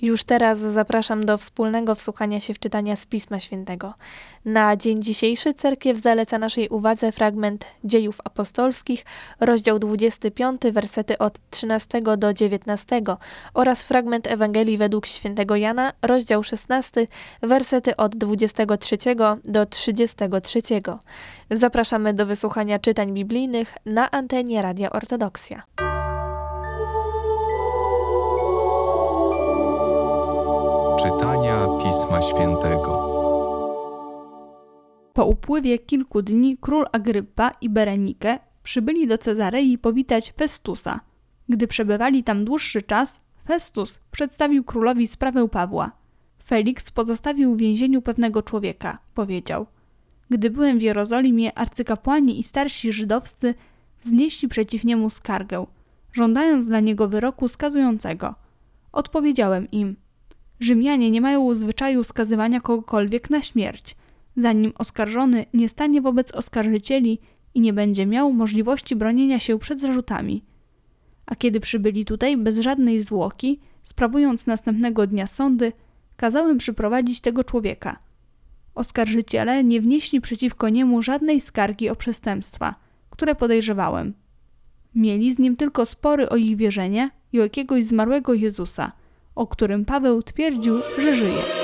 Już teraz zapraszam do wspólnego wsłuchania się w czytania z Pisma Świętego. Na dzień dzisiejszy cerkiew zaleca naszej uwadze fragment Dziejów Apostolskich, rozdział 25, wersety od 13 do 19 oraz fragment Ewangelii według świętego Jana, rozdział 16, wersety od 23 do 33. Zapraszamy do wysłuchania czytań biblijnych na antenie Radia Ortodoksja. Czytania Pisma Świętego. Po upływie kilku dni król Agrypa i Berenike przybyli do Cezarei powitać Festusa. Gdy przebywali tam dłuższy czas, Festus przedstawił królowi sprawę Pawła. Feliks pozostawił w więzieniu pewnego człowieka. Powiedział: gdy byłem w Jerozolimie, arcykapłani i starsi żydowscy wznieśli przeciw niemu skargę, żądając dla niego wyroku skazującego. Odpowiedziałem im: Rzymianie nie mają zwyczaju skazywania kogokolwiek na śmierć, zanim oskarżony nie stanie wobec oskarżycieli i nie będzie miał możliwości bronienia się przed zarzutami. A kiedy przybyli tutaj bez żadnej zwłoki, sprawując następnego dnia sądy, kazałem przyprowadzić tego człowieka. Oskarżyciele nie wnieśli przeciwko niemu żadnej skargi o przestępstwa, które podejrzewałem. Mieli z nim tylko spory o ich wierzenie i o jakiegoś zmarłego Jezusa, o którym Paweł twierdził, że żyje.